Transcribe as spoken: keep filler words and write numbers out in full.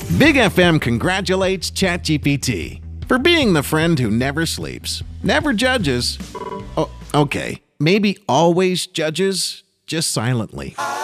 Big F M congratulates ChatGPT for being the friend who never sleeps, never judges. Oh, okay, maybe always judges, just silently.